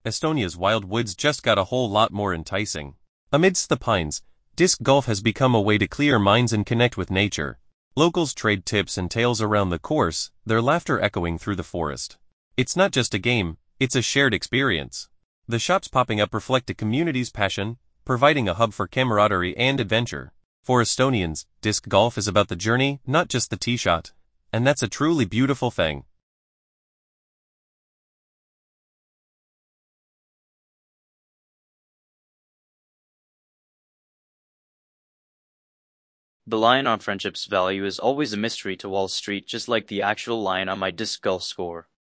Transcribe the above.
Estonia's wild woods just got a whole lot more enticing. Amidst the pines, disc golf has become a way to clear minds and connect with nature. Locals trade tips and tales around the course, their laughter echoing through the forest. It's not just a game, it's a shared experience. The shops popping up reflect a community's passion, providing a hub for camaraderie and adventure. For Estonians, disc golf is about the journey, not just the tee shot. And that's a truly beautiful thing. The line on friendship's value is always a mystery to Wall Street, just like the actual line on my disc golf score.